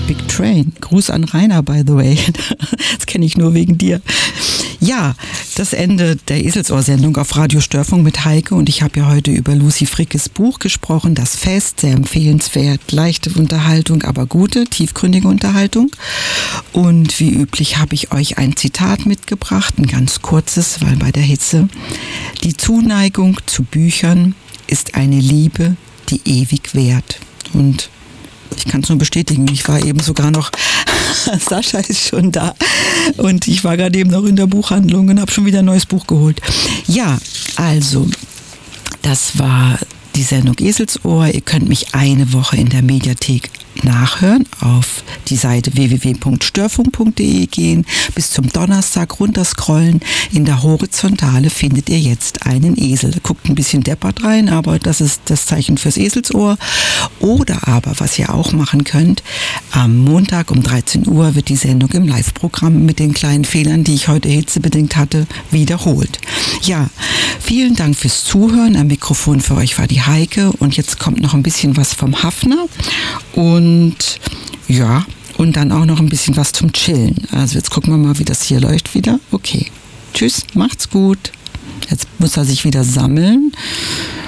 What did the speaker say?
Big Train. Gruß an Rainer, by the way. Das kenne ich nur wegen dir. Ja, das Ende der Eselsohr-Sendung auf Radio Störfunk mit Heike, und ich habe ja heute über Lucy Frickes Buch gesprochen, Das Fest, sehr empfehlenswert, leichte Unterhaltung, aber gute, tiefgründige Unterhaltung. Und wie üblich habe ich euch ein Zitat mitgebracht, ein ganz kurzes, weil bei der Hitze: Die Zuneigung zu Büchern ist eine Liebe, die ewig währt. Und ich kann es nur bestätigen, ich war eben sogar noch, Sascha ist schon da, und ich war gerade eben noch in der Buchhandlung und habe schon wieder ein neues Buch geholt. Ja, also, das war die Sendung Eselsohr. Ihr könnt mich eine Woche in der Mediathek nachhören, auf die Seite www.störfunk.de gehen, bis zum Donnerstag runterscrollen. In der Horizontale findet ihr jetzt einen Esel. Guckt ein bisschen deppert rein, aber das ist das Zeichen fürs Eselsohr. Oder aber, was ihr auch machen könnt, am Montag um 13 Uhr wird die Sendung im Live-Programm mit den kleinen Fehlern, die ich heute hitzebedingt hatte, wiederholt. Ja, vielen Dank fürs Zuhören. Am Mikrofon für euch war die Heike, und jetzt kommt noch ein bisschen was vom Hafner und ja, und dann auch noch ein bisschen was zum Chillen. Also jetzt gucken wir mal, wie das hier läuft wieder. Okay, tschüss, macht's gut. Jetzt muss er sich wieder sammeln.